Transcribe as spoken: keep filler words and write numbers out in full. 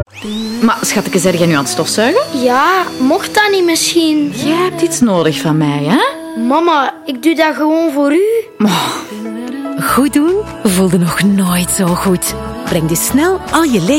Maar schatje, zeg jij nu aan het stofzuigen? Ja, mocht dat niet misschien? Jij hebt iets nodig van mij, hè? Mama, ik doe dat gewoon voor u. Oh, goed doen voelde nog nooit zo goed. Breng dus snel al je